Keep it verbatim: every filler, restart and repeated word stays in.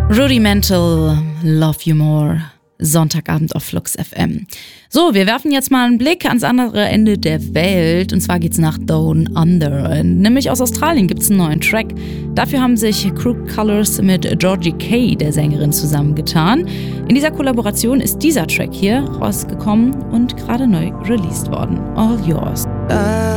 Rudimental, Love You More, Sonntagabend auf Flux F M. So, wir werfen jetzt mal einen Blick ans andere Ende der Welt, und zwar geht's nach Down Under. Nämlich aus Australien gibt's einen neuen Track. Dafür haben sich Crooked Colors mit Georgie Kay, der Sängerin, zusammengetan. In dieser Kollaboration ist dieser Track hier rausgekommen und gerade neu released worden. All Yours.